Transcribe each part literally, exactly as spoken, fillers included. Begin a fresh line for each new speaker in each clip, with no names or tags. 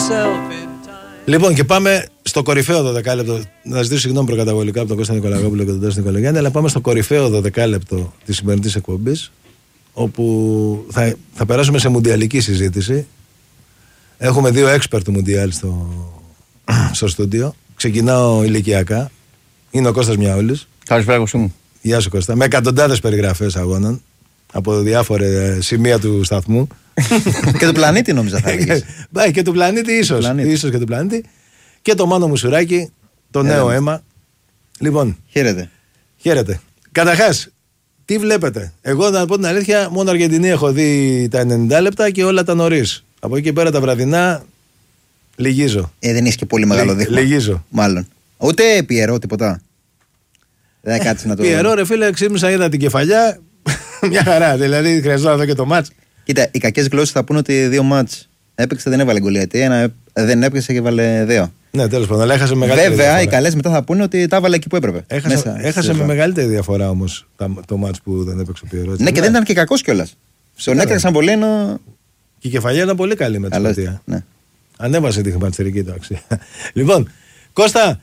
Λοιπόν, και πάμε στο κορυφαίο δωδεκάλεπτο. Να ζητήσω συγγνώμη προκαταβολικά από τον Κώστα Νικολαγόπουλο και τον Τάσο Νικολογιάννη, αλλά πάμε στο κορυφαίο δωδεκάλεπτο της σημερινής εκπομπής, όπου θα, θα περάσουμε σε μουντιαλική συζήτηση. Έχουμε δύο έξπερ του μουντιάλ στο, στο στούντιο. Ξεκινάω ηλικιακά. Είναι ο Κώστας Μιαούλης.
Καλησπέρα, Κώστα μου.
Γεια σου, Κώστα. Με εκατοντάδες περιγραφές αγώνων από διάφορα σημεία του σταθμού.
Και του πλανήτη, νόμιζα θα έλεγες.
Πάει και του πλανήτη, ίσως. πλανήτη. Ίσως και του πλανήτη. Και το Μάνο Μουσουράκη, το ε, νέο αίμα. Λοιπόν.
Χαίρετε.
Χαίρετε. Καταρχάς, τι βλέπετε? Εγώ, να πω την αλήθεια, μόνο Αργεντινή έχω δει τα ενενήντα λεπτά και όλα τα νωρίς. Από εκεί και πέρα τα βραδινά λυγίζω.
Ε, δεν είσαι και πολύ μεγάλο δείγμα.
Λυγίζω.
Μάλλον. Ούτε Πιερό, τίποτα. Δεν κάτσε να το.
Πιερό, ρε φίλε, ξύπνησα, είδα την κεφαλιά. Μια χαρά. Δηλαδή, χρειαζόταν να δω και το μάτς.
Κοίτα, οι κακές γλώσσες θα πούνε ότι δύο μάτς έπαιξε, δεν έβαλε γκολιατή. Ένα δεν έπαιξε και έβαλε δύο.
Ναι, τέλος πάντων, αλλά έχασε μεγαλύτερη
Βέβαια,
διαφορά.
οι καλές μετά θα πούνε ότι τα έβαλε εκεί που έπρεπε.
Έχασε, Μέσα, έχασε με μεγαλύτερη διαφορά όμως το μάτς που δεν έπαιξε ο Πιερό.
Ναι, ναι, και δεν ήταν και κακός κιόλας. Στον έκλεισαν πολύ ενώ.
Και η κεφαλιά ήταν πολύ καλή με τη Σκωτία.
Ναι.
Ανέβασε τη χρηματιστηρική του αξία. Λοιπόν, Κώστα,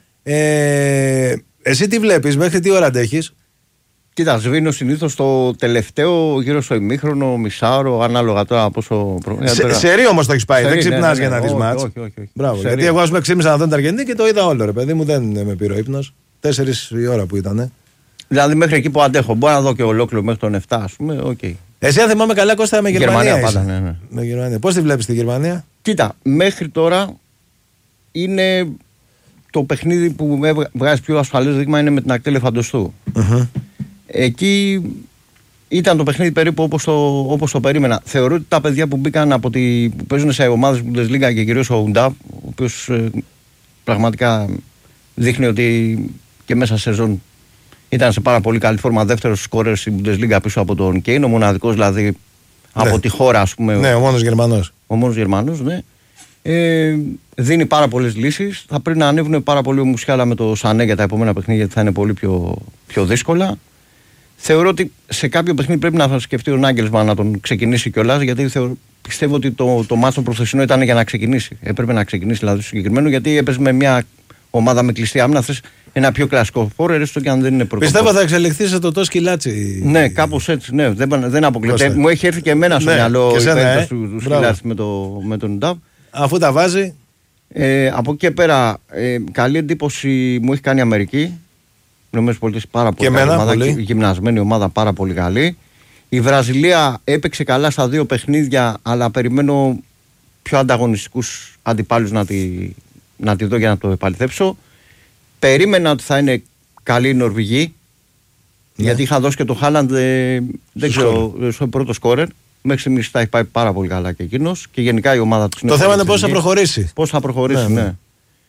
ε, εσύ τι βλέπεις, μέχρι τι ώρα αντέχεις?
Κοίτα, σβήνω συνήθως το τελευταίο γύρω στο ημίχρονο, μισάωρο, ανάλογα τώρα πόσο.
Σε, σε ρί όμως το έχεις πάει,
σε
δεν
ρί,
ξυπνάς
ναι, ναι,
για
ναι,
να δεις
όχι,
μάτς.
Όχι, όχι, όχι.
Μπράβο,
σε
γιατί
ρί.
εγώ ας πούμε ξύπνησα να δω την Αργεντινή και το είδα όλο, ρε παιδί μου, δεν με πήρε ο ύπνος. Τέσσερις η ώρα που ήταν.
Δηλαδή μέχρι εκεί που αντέχω. Μπορώ να δω και ολόκληρο μέχρι τον επτά, ας πούμε. Okay.
Εσύ, αν θυμάμαι καλά, Κώστα, με Γερμανία.
Γερμανία πάντα, ναι, ναι.
Με Γερμανία. Πώς τη βλέπεις τη Γερμανία?
Κοίτα, μέχρι τώρα είναι το παιχνίδι που βγάζει πιο ασφαλές δείγμα είναι με την ακτή Ελεφαντοστού. Uh-huh. Εκεί ήταν το παιχνίδι περίπου όπως το, όπως το περίμενα. Θεωρώ ότι τα παιδιά που μπήκαν από τη, που παίζουν σε ομάδες Bundesliga και κυρίως ο Ουντάβ, ο οποίος ε, πραγματικά δείχνει ότι και μέσα σε σεζόν ήταν σε πάρα πολύ καλή φόρμα, δεύτερος σκόρερ στην Bundesliga πίσω από τον Κέιν, ο μοναδικός δηλαδή ναι. από τη χώρα, ας πούμε.
Ναι, ο μόνος Γερμανός.
Ο μόνος Γερμανός, ναι. Ε, δίνει πάρα πολλές λύσεις. Θα πρέπει να ανέβουν πάρα πολύ ο Μουσιάλα με το Σανέ για τα επόμενα παιχνίδια, γιατί θα είναι πολύ πιο, πιο δύσκολα. Θεωρώ ότι σε κάποιο παιχνίδι πρέπει να σκεφτεί ο Νάγκελσμαν να τον ξεκινήσει κιόλας, γιατί θεωρώ, πιστεύω ότι το, το μάτσο προθεσινό ήταν για να ξεκινήσει. Έπρεπε να ξεκινήσει δηλαδή συγκεκριμένο, γιατί έπαιζε με μια ομάδα με κλειστή άμυνα. Θες ένα πιο κλασικό φόρερ, έστω και αν δεν είναι πρωτοπόρο.
Πιστεύω θα εξελιχθεί σε το τόσο σκυλάτσι.
Ναι, κάπως έτσι. Ναι, δεν, δεν αποκλείεται. Μου έχει έρθει και εμένα στο ναι, μυαλό η περίπτωση του σκυλάτσι με, το, με τον Νταβ.
Αφού τα βάζει.
Ε, από εκεί και πέρα, ε, καλή εντύπωση μου έχει κάνει η Αμερική. Νομίζω ότι πάρα πολύ καλή ομάδα. Πολύ. Γυμνασμένη ομάδα, πάρα πολύ καλή. Η Βραζιλία έπαιξε καλά στα δύο παιχνίδια, αλλά περιμένω πιο ανταγωνιστικούς αντιπάλους να τη, να τη δω για να το επαληθεύσω. Περίμενα ότι θα είναι καλή η Νορβηγή, ναι. γιατί είχα δώσει και το Χάλαντ, ε, δεν ξέρω, στο πρώτο σκόρερ. Μέχρι στιγμής τα έχει πάει πάρα πολύ καλά και εκείνος και γενικά η ομάδα του.
Το θέμα είναι πώς θα προχωρήσει.
Πώς θα προχωρήσει, ναι. ναι.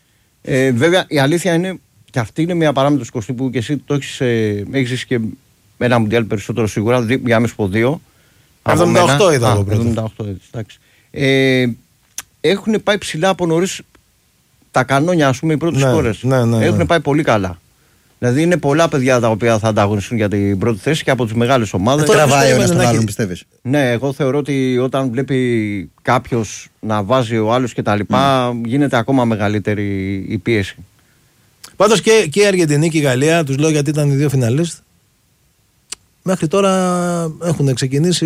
Ε, βέβαια η αλήθεια είναι, και αυτή είναι μια παράμετρος Κωστή που και εσύ το έχεις, ε, έχεις ζήσει και ένα μουντιάλ περισσότερο σίγουρα, για μέσα από δύο.
εβδομήντα οκτώ είδα εγώ πρώτα.
εβδομήντα οκτώ, εντάξει. Ε, έχουν πάει ψηλά από νωρίς τα κανόνια, ας πούμε, οι πρώτες
ναι,
χώρες.
Ναι, ναι, ναι.
Έχουν πάει πολύ καλά. Δηλαδή είναι πολλά παιδιά τα οποία θα ανταγωνιστούν για την πρώτη θέση και από τις μεγάλες ομάδες.
Δεν τραβάει ο ένας τον άλλον, πιστεύεις?
Ναι, εγώ θεωρώ ότι όταν βλέπει κάποιος να βάζει ο άλλος και τα λοιπά, mm. γίνεται ακόμα μεγαλύτερη η πίεση.
Πάντως και, και η Αργεντινή και η Γαλλία, τους λέω γιατί ήταν οι δύο φιναλίστ, μέχρι τώρα έχουν ξεκινήσει.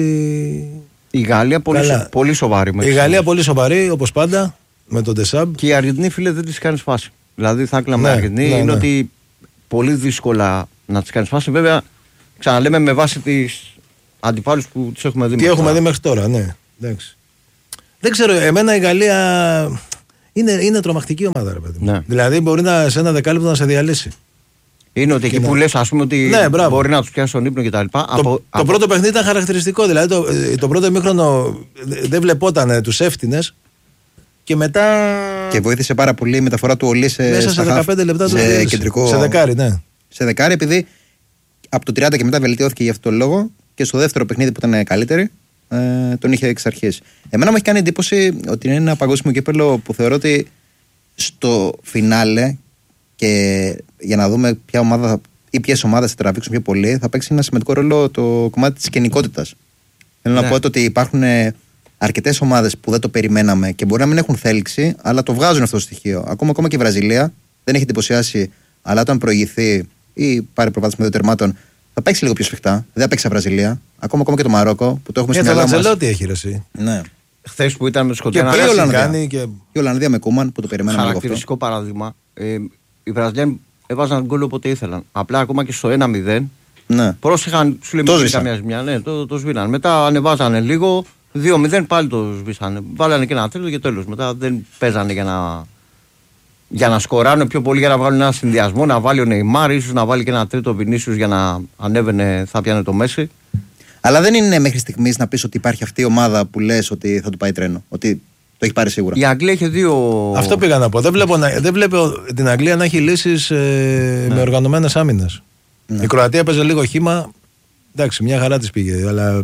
Η Γαλλία πολύ, σο, πολύ σοβαρή.
Η Γαλλία πολύ σοβαρή, όπως πάντα, με τον Ντεσάμπ.
Και η Αργεντινή, φίλε, δεν της κάνει φάση. Δηλαδή θα έκλαμε
ναι,
Αργεντινή,
ναι,
είναι
ναι.
ότι πολύ δύσκολα να τις κάνεις φάση. Βέβαια, ξαναλέμε με βάση τις αντιπάλους που τις έχουμε δει.
Τι έχουμε δει μέχρι τώρα, ναι. Εντάξει. Δεν ξέρω, εμένα η Γαλλία είναι, είναι τρομακτική ομάδα, ρε παιδί.
Ναι.
Δηλαδή μπορεί να, σε ένα δεκάλεπτο να σε διαλύσει.
Είναι ότι εκεί
να...
που λες, ας πούμε, ότι
ναι,
μπορεί να τους πιάσει τον ύπνο κτλ. Το,
από, το από... πρώτο παιχνίδι ήταν χαρακτηριστικό. Δηλαδή το, το πρώτο ημίχρονο δεν βλεπόταν τους έφτινες. Και μετά.
Και βοήθησε πάρα πολύ η μεταφορά του Ολί σε,
μέσα σε δεκαπέντε λεπτά
σε κεντρικό.
Σε δεκάρι, ναι.
Σε δεκάρι, επειδή από το τριάντα και μετά βελτιώθηκε για αυτόν τον λόγο και στο δεύτερο παιχνίδι που ήταν καλύτερη, ε, τον είχε εξ αρχής. Εμένα μου έχει κάνει εντύπωση ότι είναι ένα παγκόσμιο κύπελλο που θεωρώ ότι στο φινάλε και για να δούμε ποια ομάδα ή ποιες ομάδες θα τραβήξουν πιο πολύ, θα παίξει ένα σημαντικό ρόλο το κομμάτι της σκηνικότητας. Θέλω ναι. να πω ότι υπάρχουν αρκετές ομάδες που δεν το περιμέναμε και μπορεί να μην έχουν θέληση, αλλά το βγάζουν αυτό το στοιχείο. Ακόμα, ακόμα και η Βραζιλία δεν έχει εντυπωσιάσει, αλλά όταν προηγηθεί ή πάρει προβάδισμα δύο τερμάτων, θα παίξει λίγο πιο σφιχτά. Δεν θα παίξει η Βραζιλία. Ακόμα, ακόμα και το Μαρόκο που το έχουμε στην Ελλάδα.
Για το Λατζελότη έχει ρεσί.
Ναι.
Χθες που ήταν με το Σκοτεινά.
Και,
και,
η Ολλανδία.
Και...
και η Ολλανδία με Κούμαν που το περιμέναμε.
Χαρακτηριστικό παράδειγμα. Ε, οι Βραζιλιάνοι έβαζαν γκολ όποτε ήθελαν. Απλά ακόμα και στο ένα μηδέν.
Ναι.
Πρόσεχαν, σου λέμε πριν καμιά ζημιά. Ναι, το, το σβήναν. Μετά ανεβάζανε λίγο. δύο μηδέν πάλι το σβήσανε. Βάλανε και ένα τρίτο και τέλος. Μετά δεν παίζανε για να, για να σκοράνε, πιο πολύ για να βάλουν ένα συνδυασμό. Να βάλει ο Νεϊμάρ, ίσως να βάλει και ένα τρίτο Βινίσιους για να ανέβαινε, θα πιάνε το Μέση.
Αλλά δεν είναι μέχρι στιγμής να πεις ότι υπάρχει αυτή η ομάδα που λες ότι θα του πάει τρένο. Ότι το έχει πάρει σίγουρα.
Η Αγγλία έχει δύο.
Αυτό πήγα να πω. Δεν βλέπω, να, δεν βλέπω την Αγγλία να έχει λύσεις ε, ναι. με οργανωμένες άμυνες. Ναι. Η Κροατία έπαιζε λίγο χύμα. Εντάξει, μια χαρά της πήγε. Αλλά...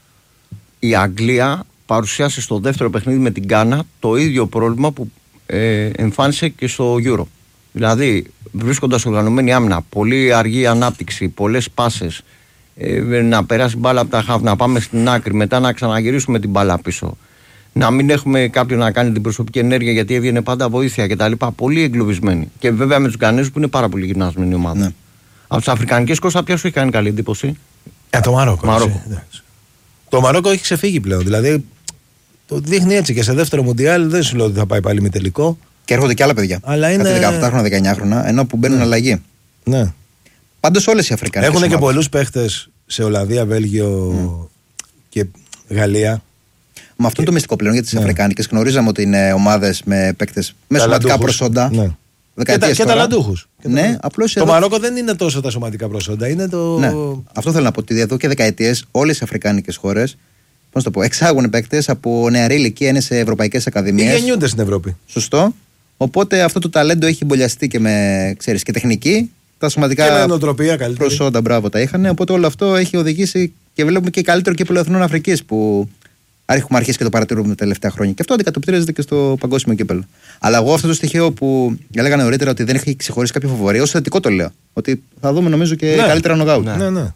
Η Αγγλία παρουσιάσε στο δεύτερο παιχνίδι με την Γκάνα το ίδιο πρόβλημα που ε, εμφάνισε και στο Euro. Δηλαδή, βρίσκοντας οργανωμένη άμυνα, πολύ αργή ανάπτυξη, πολλές πάσες, ε, να περάσει μπάλα από τα χαφ, να πάμε στην άκρη, μετά να ξαναγυρίσουμε την μπάλα πίσω. Να μην έχουμε κάποιον να κάνει την προσωπική ενέργεια γιατί έβγαινε πάντα βοήθεια κτλ. Πολύ εγκλωβισμένοι. Και βέβαια με τους Γκανέζους που είναι πάρα πολύ γυμνασμένη ομάδα. Ναι. Από τις αφρικανικές κόστα, ποια σου έχει κάνει καλή εντύπωση?
Ε, το Μαρόκο.
Μαρόκο.
Το Μαρόκο έχει ξεφύγει πλέον. Δηλαδή το δείχνει έτσι και σε δεύτερο Μουντιάλ. Δεν σου λέω ότι θα πάει πάλι με τελικό.
Και έρχονται και άλλα παιδιά.
Αλλά είναι...
Κάτι δεκαοκτώ χρόνια, δεκαεννιά χρόνια, ενώ που μπαίνουν ναι. αλλαγή.
Ναι.
Πάντως όλες οι Αφρικανικές
έχουν
ομάδες.
και πολλούς παίχτες σε Ολλανδία, Βέλγιο mm. και Γαλλία.
Με αυτό και... το μυστικό πλέον για τις ναι. Αφρικανικές γνωρίζαμε ότι είναι ομάδες με παίκτες με σωματικά προσόντα. Ναι.
Και, τα, και ταλαντούχους.
Ναι, απλώς
το
εδώ...
Μαρόκο δεν είναι τόσο τα σωματικά προσόντα. Είναι το...
ναι. Αυτό θέλω να πω ότι εδώ και δεκαετίες όλες οι αφρικάνικες χώρες πώς το πω, εξάγουν παίκτες από νεαρή ηλικία, είναι σε ευρωπαϊκές ακαδημίες.
Ή γεννιούνται στην Ευρώπη.
Σωστό. Οπότε αυτό το ταλέντο έχει μπολιαστεί και με ξέρεις, και τεχνική. Τα σωματικά
και με νοοτροπία καλύτερη.
Προσόντα, μπράβο, τα είχαν. Οπότε όλο αυτό έχει οδηγήσει και βλέπουμε και καλύτερο κύπελλο εθνών Αφρικής που έχουμε αρχίσει και το παρατηρούμε τα τελευταία χρόνια. Και αυτό αντικατοπτρίζεται και στο παγκόσμιο κύπελλο. Αλλά εγώ αυτό το στοιχείο που έλεγα νωρίτερα ότι δεν έχει ξεχωρίσει κάποια φοβορία, ως θετικό το λέω. Ότι θα δούμε νομίζω και ναι. καλύτερα νογάουτ.
Ναι, ναι. ναι.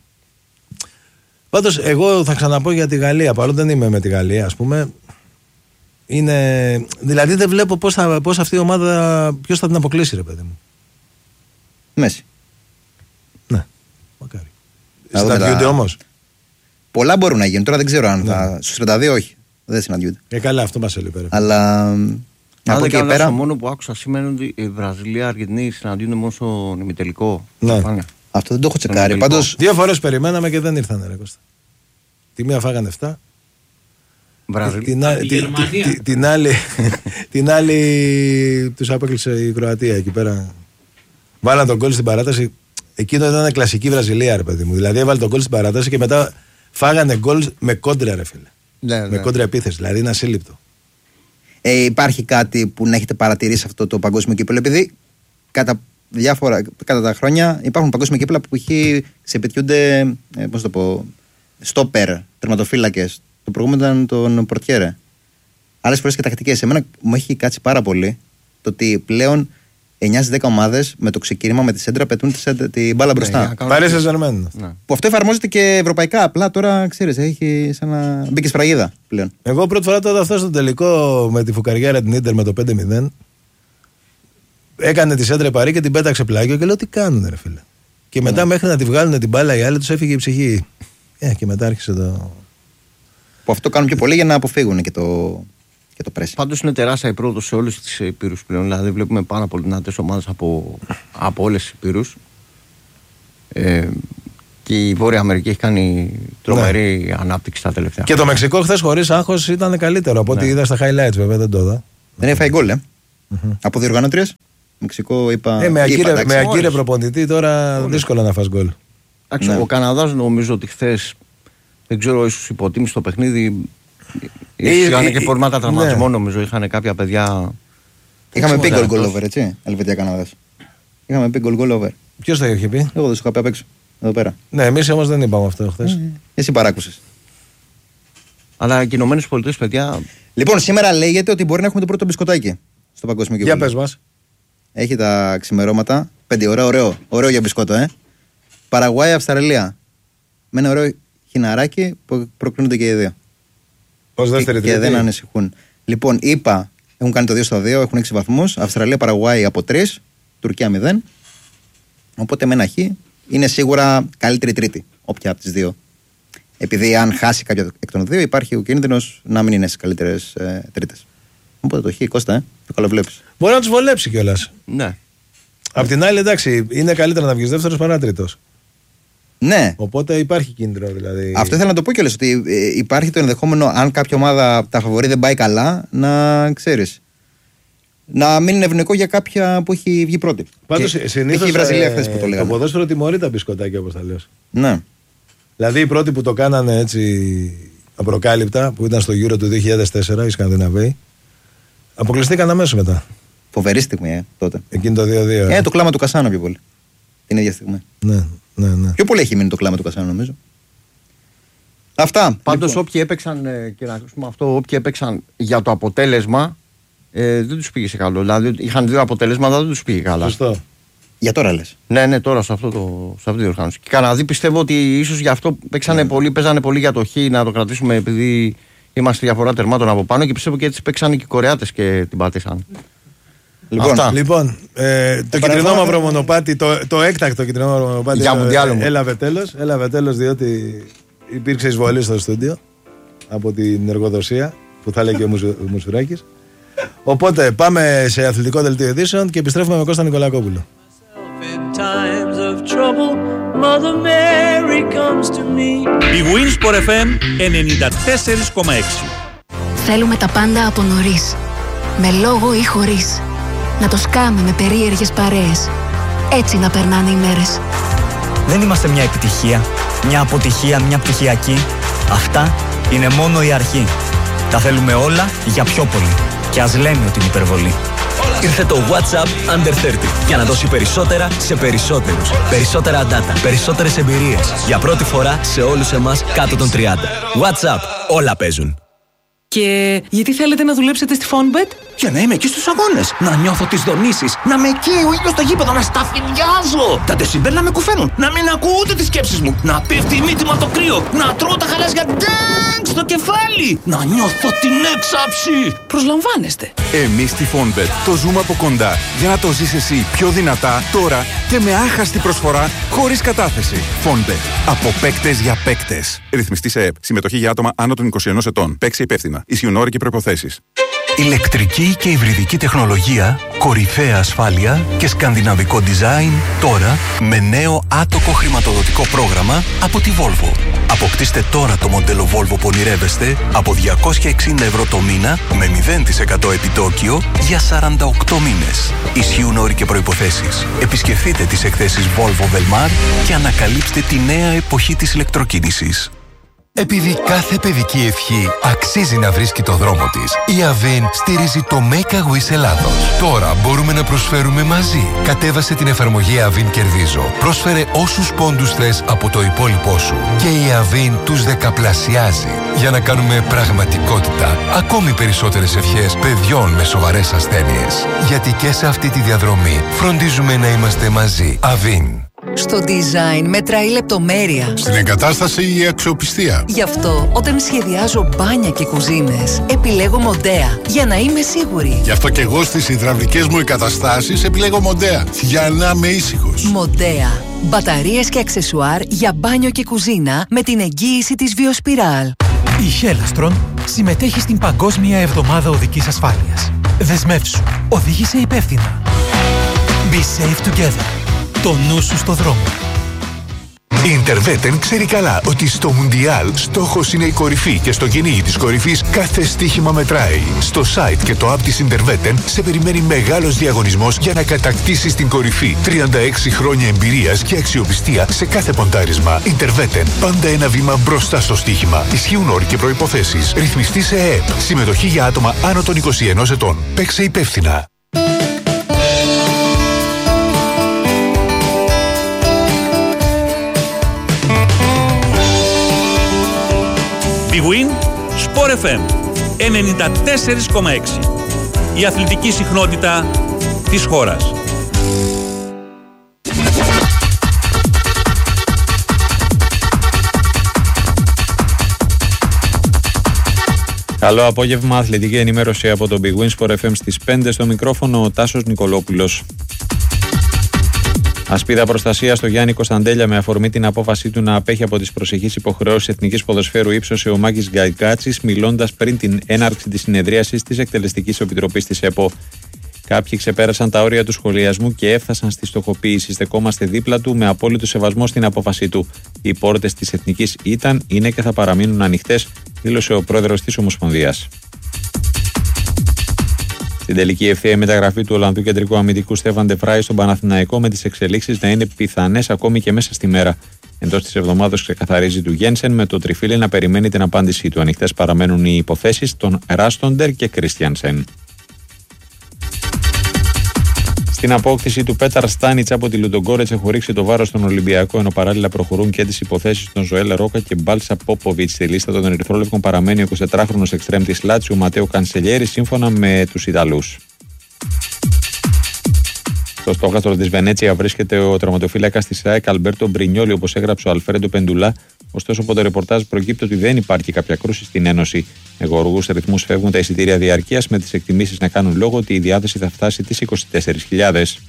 Πάντως, εγώ θα ξαναπώ για τη Γαλλία. Παρότι δεν είμαι με τη Γαλλία, ας πούμε. Είναι... Δηλαδή, δεν βλέπω πώς, θα, πώς αυτή η ομάδα. Ποιος θα την αποκλείσει, ρε παιδί μου.
Μέση.
Ναι, μακάρι. Συναντιούνται τα... όμως.
Πολλά μπορούν να γίνουν. Τώρα δεν ξέρω αν ναι. θα. Στους τριάντα δύο όχι. Δεν συναντιούνται.
Ε, καλά, αυτό μας έλειπε.
Αλλά.
Από εκεί πέρα. Το μόνο που άκουσα σήμερα είναι ότι η Βραζιλία και η Αργεντινή συναντιούνται μόνο στο ημιτελικό.
Ναι.
Αυτό δεν το έχω τσεκάρει. Πάντως...
Δύο φορές περιμέναμε και δεν ήρθανε, ρε Κώστα. Τη μία φάγανε εφτά. Την, α... τη, τη, τη, την άλλη, την άλλη τους απέκλεισε η Κροατία εκεί πέρα. Βάλαν τον γκολ στην παράταση. Εκείνο ήταν κλασική Βραζιλία, ρε παιδί μου. Δηλαδή έβαλε τον γκολ στην παράταση και μετά φάγανε γκολ με κόντρα, ρε φίλε. Ναι, με ναι. κόντρα επίθεση, δηλαδή είναι ασύλληπτο.
Ε, υπάρχει κάτι που να έχετε παρατηρήσει αυτό το παγκόσμιο κύπελλο? Επειδή κατά, διάφορα, κατά τα χρόνια υπάρχουν παγκόσμια κύπελλα που ξεπετιούνται, ε, πώς το πω, στόπερ, τερματοφύλακες. Το προηγούμενο ήταν τον Πορτιέρε. Άλλες φορές και τακτικές. Εμένα μου έχει κάτσει πάρα πολύ το ότι πλέον εννιά στις δέκα ομάδες με το ξεκίνημα με τη σέντρα πετούν τη σέντρα, την μπάλα μπροστά.
Πάρε σε ζαρμένο.
Που αυτό εφαρμόζεται και ευρωπαϊκά. Απλά τώρα ξέρεις, έχει σαν να μπήκε σφραγίδα πλέον.
Εγώ πρώτη φορά τότε αυτό στο τελικό με τη φουκαριάρα την Ίντερ με το πέντε μηδέν. Έκανε τη σέντρα παρή και την πέταξε πλάγιο και λέω τι κάνουν, ρε φίλε. Και μετά ναι. μέχρι να τη βγάλουν την μπάλα οι άλλοι τους έφυγε η ψυχή. Ε, και μετά άρχισε το.
Που αυτό κάνουν πιο πολύ για να αποφύγουν και το.
Πάντως είναι τεράστια η πρόοδος σε όλες τις υπήρους πλέον. Δηλαδή βλέπουμε πάρα πολύ δυνατές ομάδες από, από όλες τις υπήρους. Ε, και η Βόρεια Αμερική έχει κάνει τρομερή ναι. ανάπτυξη τα τελευταία.
Και το Μεξικό χθες χωρίς άγχος ήταν καλύτερο από ό,τι ναι. είδα στα highlights, βέβαια δεν το είδα.
Δεν έφαγε γκολ, ε. Mm-hmm. Από διοργανώτριες. Μεξικό είπα.
Ε, με ακύρε προπονητή τώρα όλες. Δύσκολο να φας γκολ.
Ναι. Ο Καναδάς νομίζω ότι χθες, δεν ξέρω, ίσως υποτίμησε το παιχνίδι. Είχαν και προβλήματα τραυματισμού, ναι. νομίζω. Είχαν κάποια παιδιά.
Είχαμε πει goal goal over, έτσι. Ελβετία Καναδάς. Είχαμε πει goal goal over.
Ποιος το είχε πει?
Εγώ δεν σου είχα πει απ' έξω. Εδώ πέρα.
Ναι, εμείς όμως δεν είπαμε αυτό χθες.
Ε, εσύ παράκουσες.
Αλλά και οι Ηνωμένες Πολιτείες, παιδιά.
Λοιπόν, σήμερα λέγεται ότι μπορεί να έχουμε το πρώτο μπισκοτάκι στο παγκόσμιο κύπελλο.
Για πες μας.
Έχει τα ξημερώματα. Πέντε ώρα, ωραίο. Ωραίο για μπισκότο, ε. Παραγουάη, Αυστραλία. Με ένα ωραίο χιναράκι που προκρίνονται και οι δύο.
Ως δεύτερη
και, και δεν ανησυχούν. Λοιπόν, είπα, έχουν κάνει το δύο στα δύο, έχουν έξι βαθμούς. Αυστραλία, Παραγουάη από τρία. Τουρκία μηδέν. Οπότε με ένα χ είναι σίγουρα καλύτερη τρίτη, όποια από τις δύο. Επειδή αν χάσει κάποιο εκ των δύο, υπάρχει ο κίνδυνος να μην είναι στις καλύτερες ε, τρίτες. Οπότε το χ, Κώστα, ε, το καλοβλέπεις.
Μπορεί να τους βολέψει κιόλας.
Ναι.
Απ' την άλλη, εντάξει, είναι καλύτερα να βγεις δεύτερος παρά τρίτος.
Ναι.
Οπότε υπάρχει κίνδυνο δηλαδή.
Αυτό ήθελα να το πω κιόλας, ότι ε, υπάρχει το ενδεχόμενο, αν κάποια ομάδα τα φαβορί δεν πάει καλά, να ξέρεις. Να μην είναι ευνοϊκό για κάποια που έχει βγει πρώτη.
Πάντως συνήθως
έχει η Βραζιλία χθες που το λέγαμε.
Το ποδόσφαιρο τιμωρεί τα μπισκοτάκια, όπως τα λες.
Ναι.
Δηλαδή οι πρώτοι που το κάνανε έτσι απροκάλυπτα, που ήταν στο Euro του δύο χιλιάδες τέσσερα, οι Σκανδιναβοί, αποκλειστήκαν αμέσως μετά.
Φοβερή στιγμή, ε, τότε.
Εκείνη το δύο δύο.
Ε, ε, το κλάμα του Κασάνο πιο πολύ. Την ίδια στιγμή.
Ναι, ναι, ναι.
Πιο πολύ έχει μείνει το κλάμα του Κασάνο, νομίζω. Αυτά.
Πάντως
λοιπόν.
όποιοι έπαιξαν, ε, και να ακούσουμε αυτό, όποιοι έπαιξαν για το αποτέλεσμα, ε, δεν τους πήγε σε καλό. Δηλαδή είχαν δύο αποτελέσματα, δεν τους πήγε καλά.
Σωστό.
Για τώρα λες.
Ναι, ναι, τώρα σε, αυτό το, σε αυτή τη διοργάνωση. Και Καναδί πιστεύω ότι ίσως γι' αυτό παίξανε
Ναι.
πολύ, παίζανε πολύ για το χ, να το κρατήσουμε επειδή είμαστε διαφορά τερμάτων από πάνω και πιστεύω και έτσι παίξανε και οι Κορεάτες και την πατήσαν.
Λοιπόν,
Αυτά.
Λοιπόν, ε, το κυτρινό μαύρο μονοπάτι, το, το έκτακτο κυτρινό μαύρο μονοπάτι
Για μουντιάλ όμως.
έλαβε τέλος, έλαβε τέλος διότι υπήρξε εισβολή στο στούντιο από την εργοδοσία που θα λέει και ο Μουσου- ο Μουσουράκης. Οπότε πάμε σε αθλητικό δελτίο ειδήσεων και επιστρέφουμε με Κώστα Νικολακόπουλο.
In times of trouble, Mother Mary comes to me.
Η Winsport εφ εμ ενενήντα τέσσερα κόμμα έξι.
Θέλουμε τα πάντα από νωρίς. Με λόγο ή χωρίς. Να το σκάμε με περίεργες παρέες. Έτσι να περνάνε οι μέρες.
Δεν είμαστε μια επιτυχία, μια αποτυχία, μια πτυχιακή. Αυτά είναι μόνο η αρχή. Τα θέλουμε όλα για πιο πολύ. Και ας λέμε ότι είναι υπερβολή.
Ήρθε το WhatsApp Under τριάντα για να δώσει περισσότερα σε περισσότερους. Περισσότερα data, περισσότερες εμπειρίες. Για πρώτη φορά σε όλους εμάς κάτω των τριάντα. WhatsApp, όλα παίζουν.
Και γιατί θέλετε να δουλέψετε στη Fonbet?
Για να είμαι εκεί στους αγώνες, να νιώθω τις δονήσεις, να είμαι εκεί ο ήλιος στο γήπεδο, να σταφυλιάζω. Τα ντεσιμπέλ να με κουφαίνουν, να μην ακούω ούτε τις σκέψεις μου, να πέφτει η μύτη μου από το κρύο, να τρώω τα χαλάζια ντάγκ στο κεφάλι, να νιώθω την έξαψη.
Προσλαμβάνεστε.
Εμείς στη Fonbet το ζούμε από κοντά για να το ζεις εσύ πιο δυνατά τώρα και με άχαστη προσφορά χωρίς κατάθεση. Fonbet. Από παίκτες για παίκτες. Ρυθμιστή σε ΕΠ. Συμμετοχή για άτομα άνω των είκοσι ενός ετών. Παίξε υπεύθυνα. Ισχύουν όροι και προϋποθέσεις.
Ηλεκτρική και υβριδική τεχνολογία, κορυφαία ασφάλεια και σκανδιναβικό design τώρα με νέο άτοκο χρηματοδοτικό πρόγραμμα από τη Volvo. Αποκτήστε τώρα το μοντέλο Volvo που ονειρεύεστε από διακόσια εξήντα ευρώ το μήνα με μηδέν τοις εκατό επιτόκιο για σαράντα οκτώ μήνες. Ισχύουν όροι και προϋποθέσεις. Επισκεφτείτε τις εκθέσεις Volvo Velmar και ανακαλύψτε τη νέα εποχή της ηλεκτροκίνησης.
Επειδή κάθε παιδική ευχή αξίζει να βρίσκει το δρόμο της, η Avin στηρίζει το Make a Wish Ελλάδος. Τώρα μπορούμε να προσφέρουμε μαζί. Κατέβασε την εφαρμογή Avin Κερδίζω. Πρόσφερε όσους πόντους θες από το υπόλοιπό σου. Και η Avin τους δεκαπλασιάζει. Για να κάνουμε πραγματικότητα ακόμη περισσότερες ευχές παιδιών με σοβαρές ασθένειες. Γιατί και σε αυτή τη διαδρομή φροντίζουμε να είμαστε μαζί. Avin.
Στο design μετράει η λεπτομέρεια.
Στην εγκατάσταση η αξιοπιστία.
Γι' αυτό όταν σχεδιάζω μπάνια και κουζίνες επιλέγω Μοντέα για να είμαι σίγουρη.
Γι' αυτό και εγώ στις υδραυλικές μου εγκαταστάσεις επιλέγω Μοντέα για να είμαι ήσυχος.
Μοντέα. Μπαταρίες και αξεσουάρ για μπάνιο και κουζίνα με την εγγύηση της Βιοσπιράλ.
Η Χέλαστρον συμμετέχει στην Παγκόσμια Εβδομάδα Οδικής Ασφάλειας. Δεσμεύσου. Οδήγησε υπεύθυνα. Be safe together. Το νου σου στο δρόμο.
Η Interveten ξέρει καλά ότι στο Μουντιάλ στόχος είναι η κορυφή και στο κυνήγι της κορυφής κάθε στοίχημα μετράει. Στο site και το app της Interveten σε περιμένει μεγάλος διαγωνισμός για να κατακτήσεις την κορυφή. τριάντα έξι χρόνια εμπειρίας και αξιοπιστία σε κάθε ποντάρισμα. Interveten. Πάντα ένα βήμα μπροστά στο στοίχημα. Ισχύουν όροι και προϋποθέσεις. Ρυθμιστή σε ΕΕΠ. Συμμετοχή για άτομα άνω των είκοσι ενός ετών. Παίξε υπεύθυνα.
Big Win Sport εφ εμ ενενήντα τέσσερα κόμμα έξι. Η αθλητική συχνότητα της χώρας.
Καλό απόγευμα, αθλητική ενημέρωση από τον Big Win Sport εφ εμ στις πέντε, στο μικρόφωνο ο Τάσος Νικολόπουλος. Ασπίδα προστασία στο Γιάννη Κωνσταντέλια με αφορμή την απόφασή του να απέχει από τις προσεχείς υποχρεώσεις Εθνικής Ποδοσφαίρου ύψωσε ο Μάκης Γκαϊκάτσης, μιλώντας πριν την έναρξη της συνεδρίασης της Εκτελεστικής Επιτροπής της ΕΠΟ. Κάποιοι ξεπέρασαν τα όρια του σχολιασμού και έφτασαν στη στοχοποίηση. Στεκόμαστε δίπλα του με απόλυτο σεβασμό στην απόφασή του. Οι πόρτες της Εθνικής ήταν, είναι και θα παραμείνουν ανοιχτές, δήλωσε ο πρόεδρος της Ομοσπονδίας. Στην τελική ευθεία η μεταγραφή του Ολλανδού κεντρικού αμυντικού Στέφαν ντε Φράι στον Παναθηναϊκό με τις εξελίξεις να είναι πιθανές ακόμη και μέσα στη μέρα. Εντός της εβδομάδας ξεκαθαρίζει του Γένσεν, με το τριφύλι να περιμένει την απάντησή του. Ανοιχτές παραμένουν οι υποθέσεις των Ράστοντερ και Κρίστιανσεν. Στην απόκτηση του Πέταρ Στάνιτς από τη Λουντογκόρετς έχουν ρίξει το βάρος στον Ολυμπιακό, ενώ παράλληλα προχωρούν και τις υποθέσεις των Ζωέλ Ρόκα και Μπάλσα Πόποβιτς. Στη λίστα των Ερυθρόλευκων παραμένει ο εικοσιτετράχρονος εξτρέμ της Λάτσιο Ματέο Κανσελιέρη, σύμφωνα με τους Ιταλούς. Στο στόχαστρο της Βενέτσια βρίσκεται ο τερματοφύλακας της ΑΕΚ Αλμπέρτο Μπρινιόλι, όπως έγραψε ο Αλφρέντο Πεντουλά. Ωστόσο, από το ρεπορτάζ προκύπτει ότι δεν υπάρχει κάποια κρούση στην Ένωση. Με γοργούς ρυθμούς φεύγουν τα εισιτήρια διαρκείας, με τις εκτιμήσεις να κάνουν λόγο ότι η διάθεση θα φτάσει τις είκοσι τέσσερις χιλιάδες.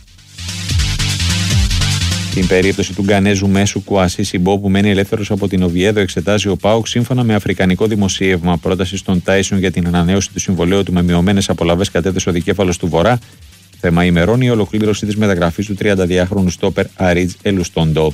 Στην περίπτωση του Γκανέζου Μέσου Κουασί Σιμπό, που μένει ελεύθερος από την Οβιέδο, εξετάζει ο ΠΑΟΚ σύμφωνα με αφρικανικό δημοσίευμα. Πρόταση στον Τάισον για την ανανέωση του συμβολαίου του με μειωμένες απολαβές κατέθεσε ο δικέφαλος του Βορρά. Θέμα ημερών η ολοκλήρωση της μεταγραφής του τριανταδυάχρονου στόπερ Αρίτζ Ελουστόντο.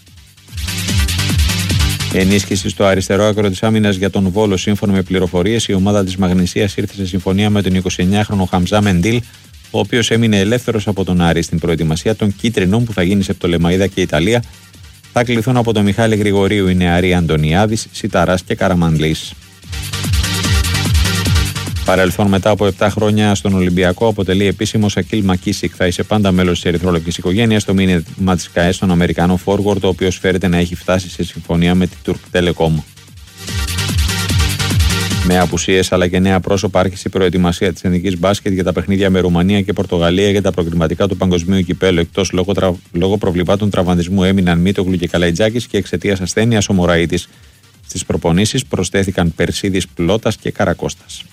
Ενίσχυση στο αριστερό άκρο της άμυνας για τον Βόλο. Σύμφωνα με πληροφορίες, η ομάδα της Μαγνησίας ήρθε σε συμφωνία με τον εικοσιεννιάχρονο Χαμζά Μεντίλ, ο οποίος έμεινε ελεύθερος από τον Άρη. Στην προετοιμασία των κίτρινων που θα γίνει σε Πτολεμαΐδα και Ιταλία θα κληθούν από τον Μιχάλη Γρηγορίου οι νεαροί Αντωνιάδης, Σιταράς και Καραμανλής. Παρελθόν μετά από επτά χρόνια στον Ολυμπιακό, αποτελεί επίσημο Σακίλ Μακίσικ. Θα είσαι πάντα μέλος της ερυθρόλευκης οικογένειας. Το μήνυμα της ΚΑΕΣ στον Αμερικανό Forward, ο οποίος φέρεται να έχει φτάσει σε συμφωνία με τη Turk Telecom. Με απουσίες αλλά και νέα πρόσωπα άρχισε η προετοιμασία της εθνικής μπάσκετ για τα παιχνίδια με Ρουμανία και Πορτογαλία για τα προκριματικά του Παγκοσμίου Κυπέλλου. Εκτός λόγω, τρα... λόγω προβλημάτων τραυματισμού έμειναν Μίτογλου και Καλαϊτζάκης και εξαιτίας ασθένειας ο Μωραΐτης. Στις προπονήσεις προσθέθηκαν Περσίδης, Πλώτας και Καρακώστας.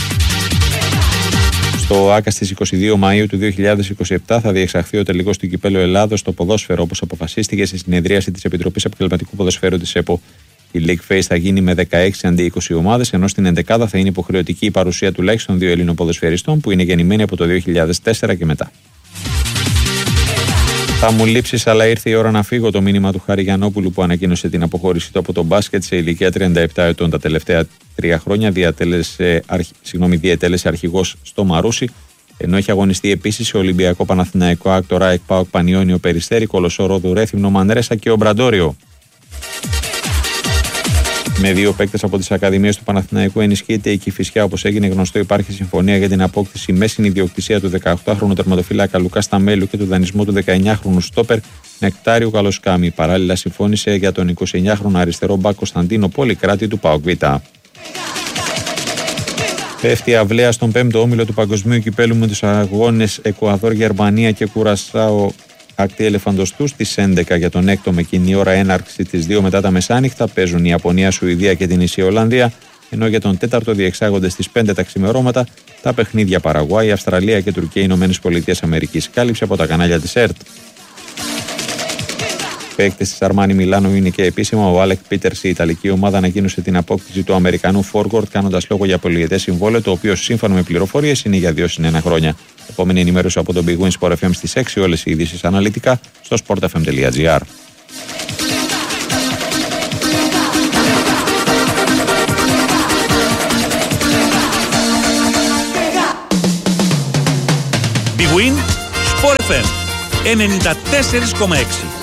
Στο ΆΚΑ στις είκοσι δύο Μαΐου του δύο χιλιάδες είκοσι επτά θα διεξαχθεί ο τελικός του Κυπέλλου Ελλάδος στο ποδόσφαιρο, όπως αποφασίστηκε στη συνεδρίαση της Επιτροπής Επαγγελματικού Ποδοσφαίρου της ΕΠΟ. Η League Phase θα γίνει με δεκαέξι αντί είκοσι ομάδες, ενώ στην ενδεκάδα θα είναι υποχρεωτική η παρουσία τουλάχιστον δύο Ελλήνων ποδοσφαιριστών που είναι γεννημένοι από το δύο χιλιάδες τέσσερα και μετά. Θα μου λείψεις, αλλά ήρθε η ώρα να φύγω. Το μήνυμα του Χάρη Γιαννόπουλου, που ανακοίνωσε την αποχώρησή του από το μπάσκετ σε ηλικία τριάντα επτά ετών. Τα τελευταία τρία χρόνια διατέλεσε, αρχ... συγγνώμη, διατέλεσε αρχηγός στο Μαρούσι, ενώ έχει αγωνιστεί επίσης σε Ολυμπιακό, Παναθηναϊκό, Άκτορα, ΕΚΠΑΟΚ, Πανιόνιο, Περιστέρι, Κολοσσό, Ρέθυμνο, Μανρέσα και Ομπραντόριο. Με δύο παίκτες από τις Ακαδημίες του Παναθηναϊκού ενισχύεται η Κηφισιά. Όπως έγινε γνωστό, υπάρχει συμφωνία για την απόκτηση με συνιδιοκτησία του δεκαοκτάχρονου τερματοφύλακα Λουκά Σταμέλου και του δανεισμού του δεκαεννιάχρονου στόπερ Νεκτάριου Καλοσκάμι. Παράλληλα, συμφώνησε για τον εικοσιεννιάχρονο αριστερό μπακ Κωνσταντίνο Πολυκράτη του ΠΑΟΚ Β. Πέφτει αυλαία στον πέμπτο όμιλο του Παγκοσμίου Κυπέλλου με τους αγώνες Εκουαδόρ, Γερμανία και Κουρασάο ακτή ελεφαντοστού στις έντεκα. Για τον έκτο, με κοινή ώρα έναρξη τις δύο μετά τα μεσάνυχτα, παίζουν η Ιαπωνία, Σουηδία και την Νησία Ολλανδία, ενώ για τον τέταρτο διεξάγονται στις πέντε τα ξημερώματα τα παιχνίδια Παραγουάη, Αυστραλία και Τουρκία, Ηνωμένες Πολιτείες Αμερικής. Κάλυψη από τα κανάλια της ΕΡΤ. Παίκτης της Αρμάνι Μιλάνο είναι και επίσημα ο Άλεκ Πίτερς. Η Ιταλική ομάδα ανακοίνωσε την απόκτηση του Αμερικανού Forward, κάνοντας λόγο για πολυετές συμβόλαιο, το οποίο σύμφωνα με πληροφορίες είναι για δύο συν ένα χρόνια. Επόμενη ενημέρωση από τον Big Win Sport εφ εμ στις έξι. Όλες οι ειδήσεις αναλυτικά στο sportfm τελεία gr.
Big Win Sport εφ εμ ενενήντα τέσσερα κόμμα έξι.